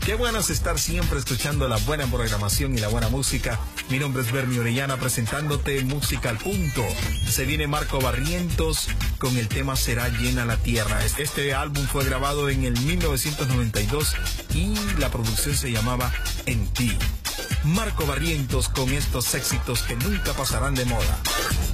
Qué bueno es estar siempre escuchando la buena programación y la buena música. Mi nombre es Bernie Orellana, presentándote Música al Punto. Se viene Marco Barrientos con el tema Será Llena la Tierra. Este álbum fue grabado en el 1992 y la producción se llamaba En Ti. Marco Barrientos con estos éxitos que nunca pasarán de moda.